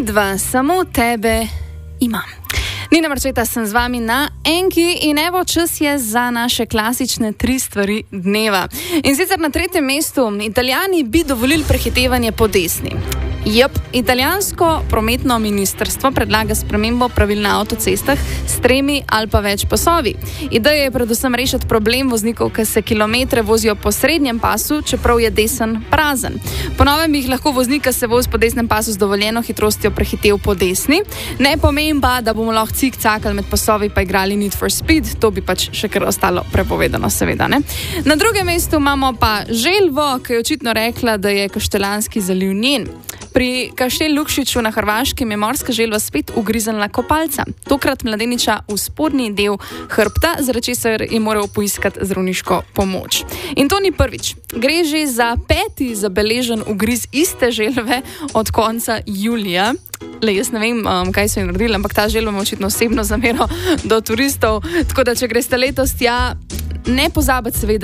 Midva, samo tebe imam. Nina Marčeta sem z vami na Enki in evo, čas je za naše klasične 3 stvari dneva. In sicer na 3. mestu, Italijani bi dovolili prehitevanje po desni. Italijansko prometno ministrstvo predlaga spremembo pravil na avtocestah s 3 ali pa več pasovi. Ideja je predvsem rešiti problem voznikov, ki se kilometre vozijo po srednjem pasu, čeprav je desen prazen. Po novem bi jih lahko voznik, ki se vozi po desnem pasu z dovoljeno hitrostjo, prehitel po desni. Ne pomeni pa, da bomo lahko cik-cakali med pasovi pa igrali Need for Speed, to bi pač še kar ostalo prepovedano, seveda, ne? Na 2. mestu imamo pa želvo, ki je očitno rekla, da je Kaštelanski zaliv njen. Pri Kaštel Lukšiču na Hrvaškem je morska želva spet ugriznila kopalca. Tokrat mladeniča v spodnji del hrbta, zaradi česar je moral poiskati zdravniško pomoč. In to ni prvič. Gre že za 5. zabeležen ugriz iste želve od konca julija. Jaz ne vem, kaj so jim naredili, ampak ta želva ima očitno osebno zamero do turistov. Tako da, če greste letos tja, ne pozabite seveda